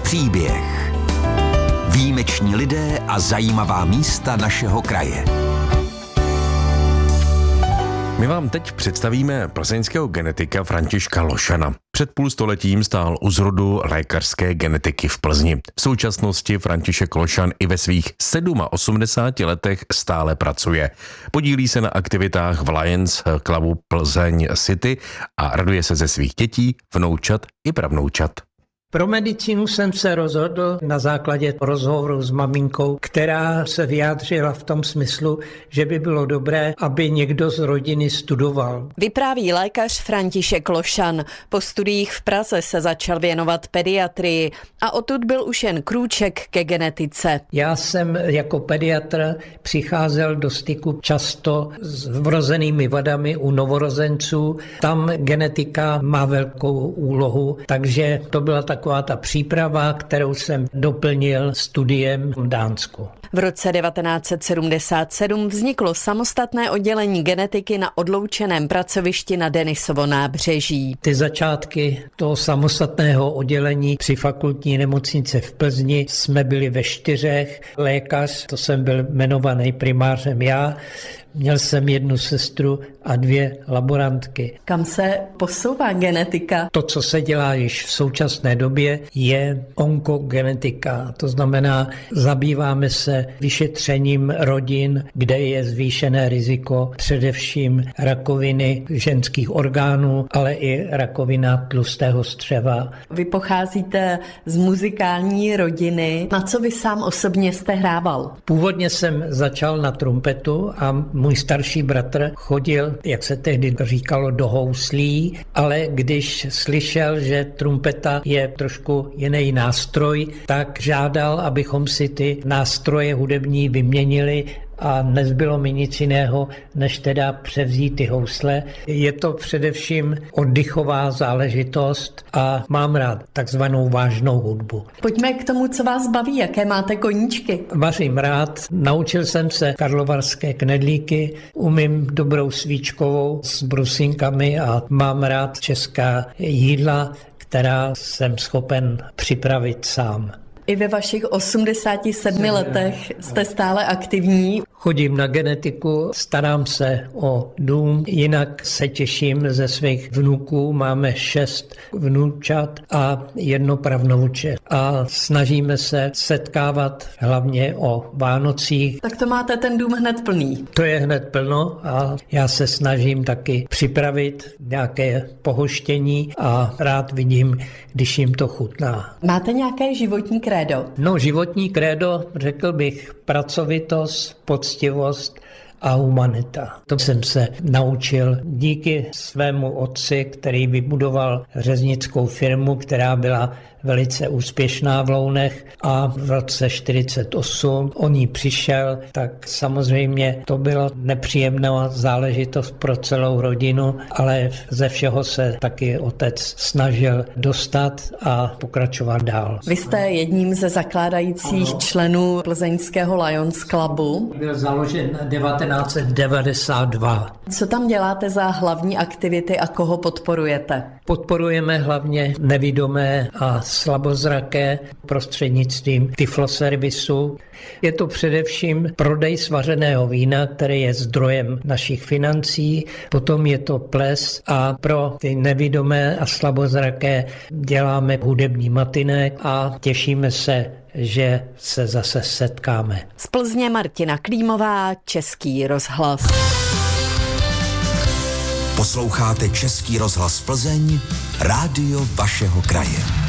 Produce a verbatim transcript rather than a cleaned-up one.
příběh. Výjimeční lidé a zajímavá místa našeho kraje. My vám teď představíme plzeňského genetika Františka Lošana. Před půl stoletím stál u zrodu lékařské genetiky v Plzni. V současnosti František Lošan i ve svých osmdesáti sedmi letech stále pracuje. Podílí se na aktivitách v Lions Clubu Plzeň City a raduje se ze svých dětí, vnoučat i pravnoučat. Pro medicínu jsem se rozhodl na základě rozhovoru s maminkou, která se vyjádřila v tom smyslu, že by bylo dobré, aby někdo z rodiny studoval. Vypráví lékař František Lošan. Po studiích v Praze se začal věnovat pediatrii a odtud byl už jen krůček ke genetice. Já jsem jako pediatr přicházel do styku často s vrozenými vadami u novorozenců. Tam genetika má velkou úlohu, takže to byla tak taková ta příprava, kterou jsem doplnil studiem v Dánsku. V roce devatenáct set sedmdesát sedm vzniklo samostatné oddělení genetiky na odloučeném pracovišti na Denisovo nábřeží. Ty začátky toho samostatného oddělení při fakultní nemocnici v Plzni jsme byli ve čtyřech. Lékař, to jsem byl jmenovaný primářem já, měl jsem jednu sestru a dvě laborantky. Kam se posouvá genetika? To, co se dělá již v současné době, je onkogenetika. To znamená, zabýváme se vyšetřením rodin, kde je zvýšené riziko především rakoviny ženských orgánů, ale i rakovina tlustého střeva. Vy pocházíte z muzikální rodiny. Na co vy sám osobně jste hrával? Původně jsem začal na trumpetu a můj starší bratr chodil, jak se tehdy říkalo, do houslí, ale když slyšel, že trumpeta je trošku jiný nástroj, tak žádal, abychom si ty nástroje hudební vyměnili a nezbylo mi nic jiného, než teda převzít ty housle. Je to především oddychová záležitost a mám rád takzvanou vážnou hudbu. Pojďme k tomu, co vás baví, jaké máte koníčky. Vařím rád, naučil jsem se karlovarské knedlíky, umím dobrou svíčkovou s brusinkami a mám rád česká jídla, která jsem schopen připravit sám. I ve vašich osmdesáti sedmi letech jste stále aktivní. Chodím na genetiku, starám se o dům, jinak se těším ze svých vnuků. Máme šest vnoučat a jedno pravnouče. A snažíme se setkávat hlavně o Vánocích. Tak to máte ten dům hned plný. To je hned plno a já se snažím taky připravit nějaké pohoštění a rád vidím, když jim to chutná. Máte nějaké životní krédo? No, životní krédo, řekl bych, pracovitost, poctivost a humanita. To jsem se naučil díky svému otci, který vybudoval řeznickou firmu, která byla velice úspěšná v Lounech a v roce čtyřicet osm o ní přišel, tak samozřejmě to byla nepříjemná záležitost pro celou rodinu, ale ze všeho se taky otec snažil dostat a pokračovat dál. Vy jste jedním ze zakládajících ano. členů plzeňského Lions Clubu. Byl založen devatenáct set devadesát dva. Co tam děláte za hlavní aktivity a koho podporujete? Podporujeme hlavně nevidomé a slabozraké prostřednictvím Tyfloservisu. Je to především prodej svařeného vína, který je zdrojem našich financí, potom je to ples a pro ty nevidomé a slabozraké děláme hudební matinek a těšíme se, že se zase setkáme. Z Plzně Martina Klímová, Český rozhlas. Posloucháte Český rozhlas Plzeň, rádio vašeho kraje.